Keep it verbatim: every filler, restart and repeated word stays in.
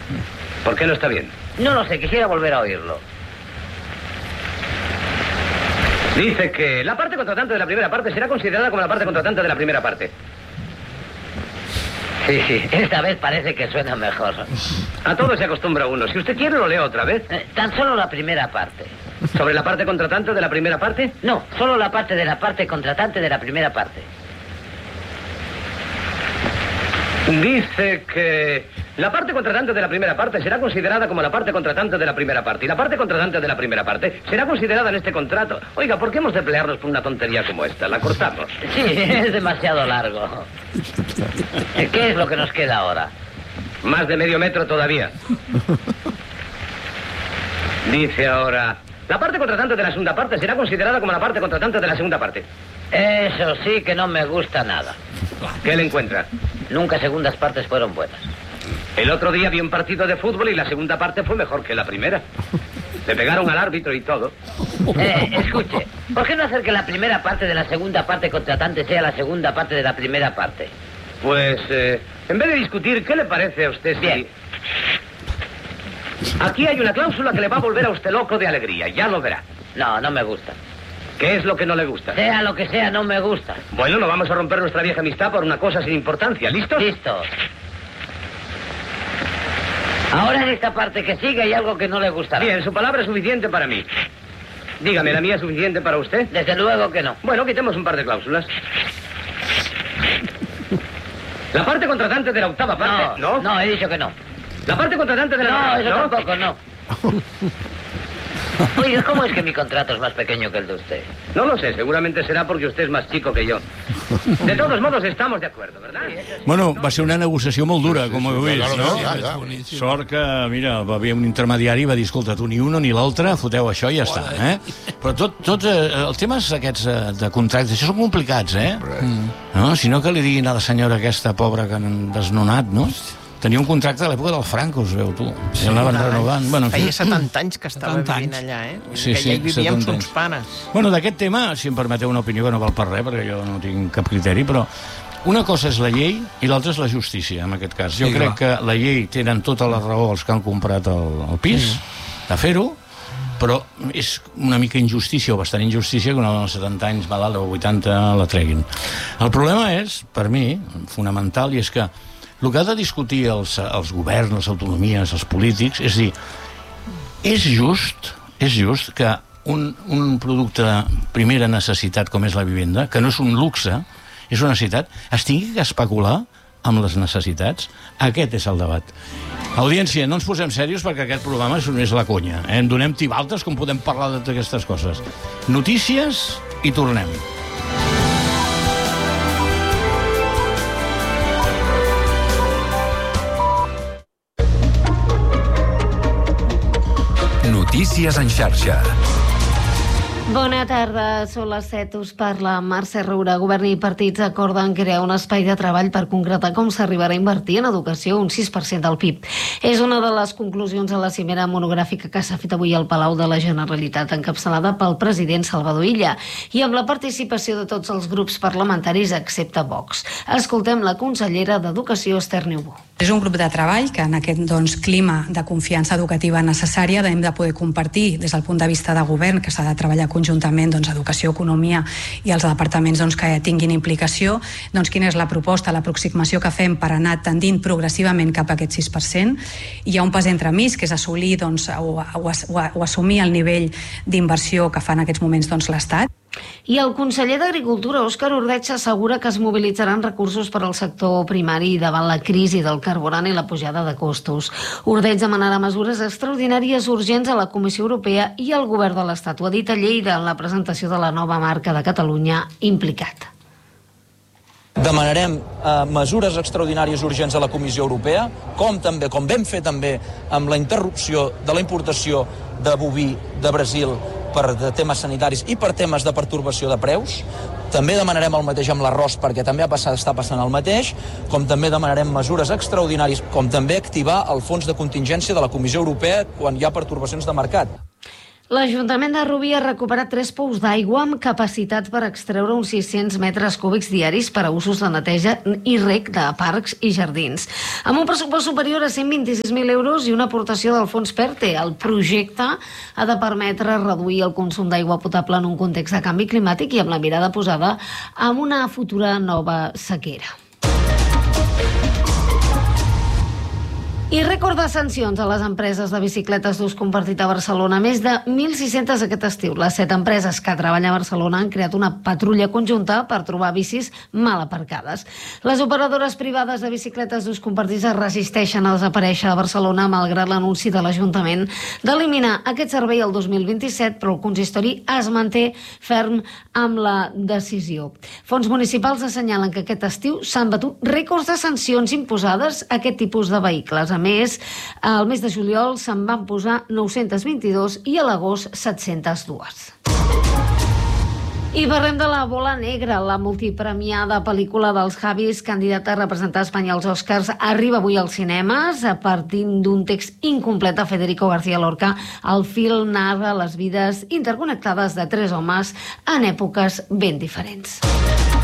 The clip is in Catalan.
¿Por qué no está bien? No lo sé, quisiera volver a oírlo. Dice que la parte contratante de la primera parte será considerada como la parte contratante de la primera parte. Sí, sí, esta vez parece que suena mejor. A todo se acostumbra uno. Si usted quiere, lo leo otra vez. Eh, tan solo la primera parte. ¿Sobre la parte contratante de la primera parte? No, solo la parte de la parte contratante de la primera parte. Dice que la parte contratante de la primera parte será considerada como la parte contratante de la primera parte. Y la parte contratante de la primera parte será considerada en este contrato. Oiga, ¿por qué hemos de pelearnos por una tontería como esta? ¿La cortamos? Sí, es demasiado largo. ¿Qué es lo que nos queda ahora? Más de medio metro todavía. Dice ahora... La parte contratante de la segunda parte será considerada como la parte contratante de la segunda parte. Eso sí que no me gusta nada. ¿Qué le encuentra? Nunca segundas partes fueron buenas. El otro día vi un partido de fútbol y la segunda parte fue mejor que la primera. Le pegaron al árbitro y todo. Eh, escuche, ¿por qué no hacer que la primera parte de la segunda parte contratante sea la segunda parte de la primera parte? Pues, eh, en vez de discutir, ¿qué le parece a usted si... Bien. Aquí hay una cláusula que le va a volver a usted loco de alegría, ya lo verá. No, no me gusta. ¿Qué es lo que no le gusta? Sea lo que sea, no me gusta. Bueno, no vamos a romper nuestra vieja amistad por una cosa sin importancia. ¿Listos? Listos. Ahora en esta parte que sigue hay algo que no le gustará. Bien, su palabra es suficiente para mí. Dígame, ¿la mía es suficiente para usted? Desde luego que no. Bueno, quitemos un par de cláusulas. La parte contratante de la octava parte... No, no, no, he dicho que no. La parte contratante de la... No, eso ¿no? tampoco, no. Oye, ¿cómo es que mi contrato es más pequeño que el de usted? No lo sé, seguramente será porque usted es más chico que yo. De todos modos, estamos de acuerdo, ¿verdad? Bueno, va ser una negociació molt dura, com heu vist, no? Ja, ja. Sort que, mira, va haver un intermediari i va dir, escolta, tu ni un ni l'altre, foteu això i ja està, eh? Però tot, tot eh, els temes aquests eh, de contractes, això són complicats, eh? No? Si no que li diguin a la senyora aquesta pobra que han desnonat, no? Tenia un contracte a l'època del Franco, es veu, tu. Sí, l'anaven renovant. Bueno, feia setanta anys que estava vivint allà, eh? Sí, que sí, ja hi vivia amb setanta uns pares. Bueno, d'aquest tema, si em permeteu una opinió que no val per res, perquè jo no tinc cap criteri, però una cosa és la llei i l'altra és la justícia, en aquest cas. Jo Sí, crec clar. que la llei tenen tota la raó els que han comprat el, el pis, de fer-ho, però és una mica injustícia, o bastant injustícia, que una dona de setanta anys, malalt, o vuitanta, la treguin. El problema és, per mi, fonamental, i és que el que ha de discutir els, els governs, les autonomies, els polítics, és dir, és just, és just que un, un producte de primera necessitat com és la vivenda, que no és un luxe, és una necessitat, es tingui que especular amb les necessitats? Aquest és el debat. Audiència, no ens posem serios perquè aquest programa és només la conya. Eh? En donem tibaltes com podem parlar de totes aquestes coses. Notícies i tornem. Notícies en xarxa. Bona tarda, són les set, us parla Mercè Roura. Govern i partits acorden crear un espai de treball per concretar com s'arribarà a invertir en educació un sis per cent del P I B. És una de les conclusions a la cimera monogràfica que s'ha fet avui al Palau de la Generalitat, encapçalada pel president Salvador Illa, i amb la participació de tots els grups parlamentaris excepte Vox. Escoltem la consellera d'Educació, Esther Niubó. És un grup de treball que en aquest doncs, clima de confiança educativa necessària hem de poder compartir des del punt de vista de govern, que s'ha de treballar conjuntament doncs, educació, economia i els departaments doncs, que tinguin implicació, doncs, quina és la proposta, l'aproximació que fem per anar tendint progressivament cap a aquest sis per cent. Hi ha un pas entremig, que és assolir doncs, o, o, o, o assumir el nivell d'inversió que fa en aquests moments doncs, l'Estat. I el conseller d'Agricultura, Òscar Ordeig, assegura que es mobilitzaran recursos per al sector primari davant la crisi del carburant i la pujada de costos. Ordeig demanarà mesures extraordinàries urgents a la Comissió Europea i al Govern de l'Estat. Ho ha dit a Lleida en la presentació de la nova marca de Catalunya, Implicat. Demanarem eh, mesures extraordinàries urgents a la Comissió Europea, com també com vam fer també amb la interrupció de la importació de boví de Brasil per de temes sanitaris i per temes de pertorbació de preus. També demanarem el mateix amb l'arròs, perquè també ha passat, està passant el mateix, com també demanarem mesures extraordinàries, com també activar el fons de contingència de la Comissió Europea quan hi ha pertorbacions de mercat. L'Ajuntament de Rubí ha recuperat tres pous d'aigua amb capacitat per extreure uns sis-cents metres cúbics diaris per a usos de neteja i reg de parcs i jardins. Amb un pressupost superior a cent vint-i-sis mil euros i una aportació del fons PERTE, el projecte ha de permetre reduir el consum d'aigua potable en un context de canvi climàtic i amb la mirada posada en una futura nova sequera. I rècord de sancions a les empreses de bicicletes d'ús compartit a Barcelona. Més de mil sis-centes aquest estiu. Les set empreses que treballen a Barcelona han creat una patrulla conjunta per trobar bicis mal aparcades. Les operadores privades de bicicletes d'ús compartits es resisteixen a desaparèixer a Barcelona malgrat l'anunci de l'Ajuntament d'eliminar aquest servei el dos mil vint-i-set, però el consistori es manté ferm amb la decisió. Fons municipals assenyalen que aquest estiu s'han batut rècords de sancions imposades a aquest tipus de vehicles. A més, al mes de juliol se'n van posar nou-cents vint-i-dos i a l'agost set-cents dos. I parlem de La bola negra, la multipremiada pel·lícula dels Javis, candidata a representar Espanya als Oscars, arriba avui als cinemes a partir d'un text incomplet de Federico García Lorca. El film narra les vides interconnectades de tres homes en èpoques ben diferents.